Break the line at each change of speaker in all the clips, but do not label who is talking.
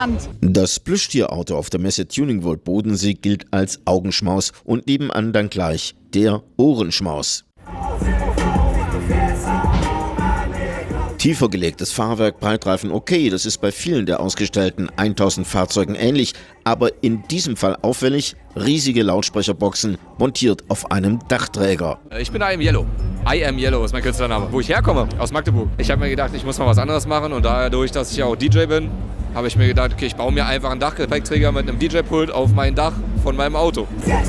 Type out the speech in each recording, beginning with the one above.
Das Plüschtierauto auf der Messe Tuning World Bodensee gilt als Augenschmaus und nebenan dann gleich der Ohrenschmaus. Tiefer gelegtes Fahrwerk, Breitreifen, okay, das ist bei vielen der ausgestellten 1000 Fahrzeugen ähnlich, aber in diesem Fall auffällig, riesige Lautsprecherboxen montiert auf einem Dachträger.
Ich bin I Am Yellow. I Am Yellow ist mein Künstlername. Wo ich herkomme, aus Magdeburg. Ich habe mir gedacht, ich muss mal was anderes machen und dadurch, dass ich ja auch DJ bin, habe ich mir gedacht, okay, ich baue mir einfach einen Dachgepäckträger mit einem DJ-Pult auf mein Dach von meinem Auto.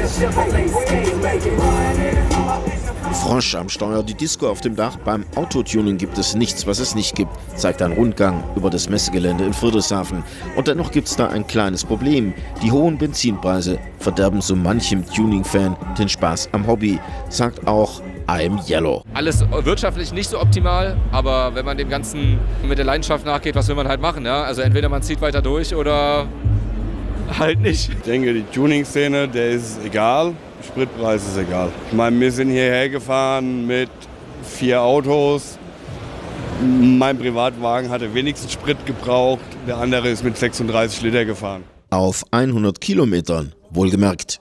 Frosch am Steuer, die Disco auf dem Dach. Beim Autotuning gibt es nichts, was es nicht gibt, zeigt ein Rundgang über das Messegelände in Friedrichshafen. Und dennoch gibt es da ein kleines Problem. Die hohen Benzinpreise verderben so manchem Tuning-Fan den Spaß am Hobby, sagt auch I Am Yellow. Alles wirtschaftlich nicht so optimal, aber wenn man dem Ganzen mit der Leidenschaft nachgeht, was will man halt machen? Ja? Also entweder man zieht weiter durch oder halt nicht.
Ich denke, die Tuning-Szene, der ist egal. Spritpreis ist egal. Ich meine, wir sind hierher gefahren mit 4 Autos. Mein Privatwagen hatte wenigstens Sprit gebraucht. Der andere ist mit 36 Liter gefahren. Auf 100 Kilometern, wohlgemerkt.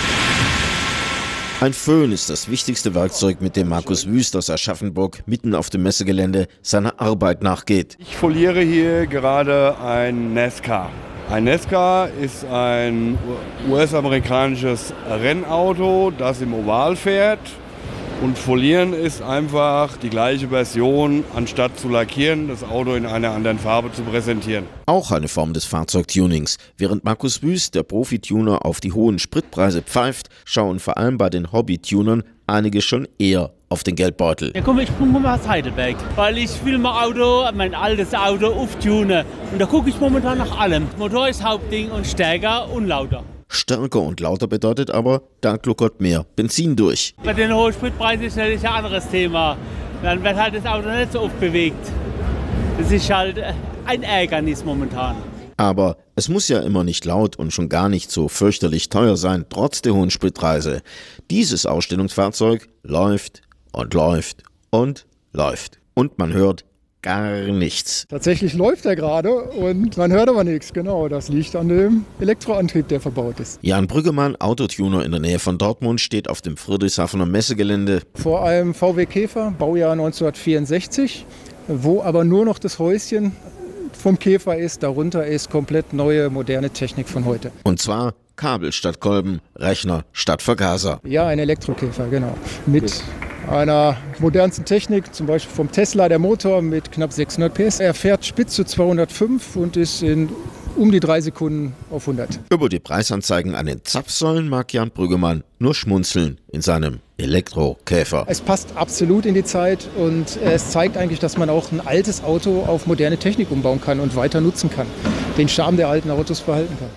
Ein Föhn ist das wichtigste Werkzeug, mit dem Markus Wüst aus Aschaffenburg mitten auf dem Messegelände seiner Arbeit nachgeht. Ich foliere hier gerade ein Nesca. Ein Nesca ist ein US-amerikanisches Rennauto, das im Oval fährt. Und folieren ist einfach die gleiche Version, anstatt zu lackieren, das Auto in einer anderen Farbe zu präsentieren. Auch eine Form des Fahrzeugtunings. Während Markus Wüst, der Profituner, auf die hohen Spritpreise pfeift, schauen vor allem bei den Hobbytunern einige schon eher auf den Geldbeutel.
Ja, komm, ich komme mal aus Heidelberg, weil ich will mein altes Auto auftunen. Und da gucke ich momentan nach allem. Motor ist Hauptding und stärker und lauter.
Stärker und lauter bedeutet aber, da gluckert mehr Benzin durch.
Bei den hohen Spritpreisen ist natürlich ein anderes Thema. Dann wird halt das Auto nicht so oft bewegt. Das ist halt ein Ärgernis momentan.
Aber es muss ja immer nicht laut und schon gar nicht so fürchterlich teuer sein, trotz der hohen Spritpreise. Dieses Ausstellungsfahrzeug läuft und läuft und läuft. Und man hört gar nichts.
Tatsächlich läuft er gerade und man hört aber nichts. Genau, das liegt an dem Elektroantrieb, der verbaut ist.
Jan Brüggemann, Autotuner in der Nähe von Dortmund, steht auf dem Friedrichshafener Messegelände.
Vor einem VW Käfer, Baujahr 1964, wo aber nur noch das Häuschen vom Käfer ist. Darunter ist komplett neue, moderne Technik von heute.
Und zwar Kabel statt Kolben, Rechner statt Vergaser.
Ja, ein Elektrokäfer, genau. Mit einer modernsten Technik, zum Beispiel vom Tesla, der Motor mit knapp 600 PS. Er fährt spitz zu 205 und ist in um die 3 Sekunden auf 100.
Über die Preisanzeigen an den Zapfsäulen mag Jan Brüggemann nur schmunzeln in seinem Elektrokäfer.
Es passt absolut in die Zeit und es zeigt eigentlich, dass man auch ein altes Auto auf moderne Technik umbauen kann und weiter nutzen kann. Den Charme der alten Autos behalten kann.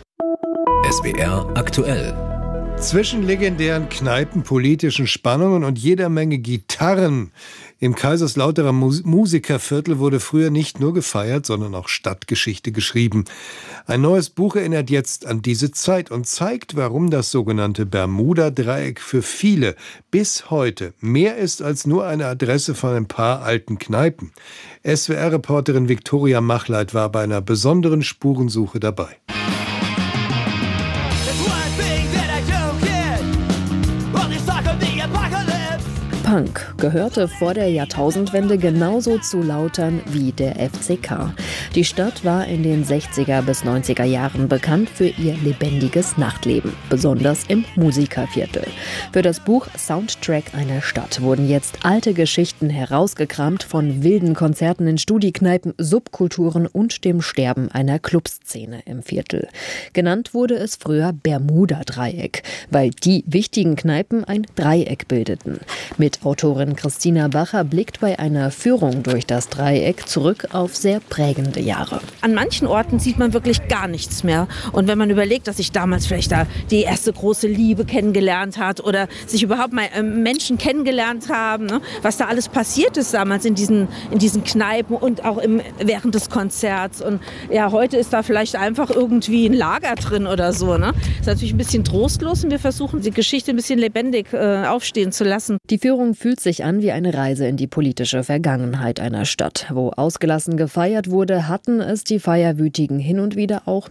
SWR aktuell.
Zwischen legendären kneipenpolitischen Spannungen und jeder Menge Gitarren im Kaiserslauterer Musikerviertel wurde früher nicht nur gefeiert, sondern auch Stadtgeschichte geschrieben. Ein neues Buch erinnert jetzt an diese Zeit und zeigt, warum das sogenannte Bermuda-Dreieck für viele bis heute mehr ist als nur eine Adresse von ein paar alten Kneipen. SWR-Reporterin Viktoria Machleit war bei einer besonderen Spurensuche dabei.
Punk gehörte vor der Jahrtausendwende genauso zu Lautern wie der FCK. Die Stadt war in den 60er bis 90er Jahren bekannt für ihr lebendiges Nachtleben, besonders im Musikerviertel. Für das Buch Soundtrack einer Stadt wurden jetzt alte Geschichten herausgekramt von wilden Konzerten in Studi-Kneipen, Subkulturen und dem Sterben einer Clubszene im Viertel. Genannt wurde es früher Bermuda-Dreieck, weil die wichtigen Kneipen ein Dreieck bildeten. Mit Autorin Christina Bacher blickt bei einer Führung durch das Dreieck zurück auf sehr prägende Jahre.
An manchen Orten sieht man wirklich gar nichts mehr. Und wenn man überlegt, dass sich damals vielleicht da die erste große Liebe kennengelernt hat oder sich überhaupt mal Menschen kennengelernt haben, ne? Was da alles passiert ist damals in diesen Kneipen und auch während des Konzerts. Und ja, heute ist da vielleicht einfach irgendwie ein Lager drin oder so. Ne? Das ist natürlich ein bisschen trostlos und wir versuchen, die Geschichte ein bisschen lebendig aufstehen zu lassen.
Die Führung fühlt sich an wie eine Reise in die politische Vergangenheit einer Stadt. Wo ausgelassen gefeiert wurde, hatten es die Feierwütigen hin und wieder auch